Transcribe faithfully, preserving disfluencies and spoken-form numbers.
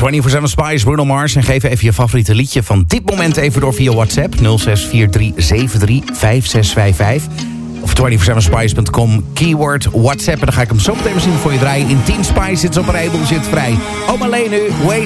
vierentwintig zeven Spice, Bruno Mars. En geef even je favoriete liedje van dit moment even door via WhatsApp. nul zes vier drie zeven drie vijf zes vijf vijf. Of vierentwintig zeven spice punt com, keyword WhatsApp. En dan ga ik hem zo meteen misschien voor je draaien. In tien Spice zit op een rijboel, zit vrij. Oma Leen nu, Way